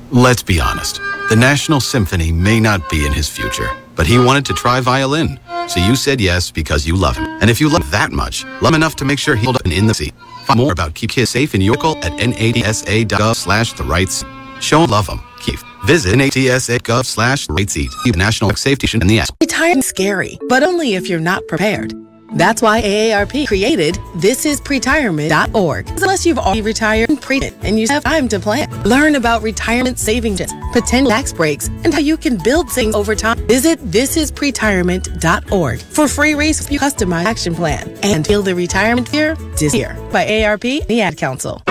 Let's be honest. The National Symphony may not be in his future, but he wanted to try violin. So you said yes because you love him. And if you love him that much, love him enough to make sure he'll up and in the seat. Find more about Keep Kids Safe in your vehicle at natsa.gov/the-right-seat. Show him love him, Keith. Visit natsa.gov/right-seat. The National Safety in the app. Retiring is scary, but only if you're not prepared. That's why AARP created thisispretirement.org. Unless you've already retired and you have time to plan. Learn about retirement savings, potential tax breaks, and how you can build savings over time. Visit thisispretirement.org for free resource, customized action plan, and feel the retirement fear disappear by AARP, the Ad Council.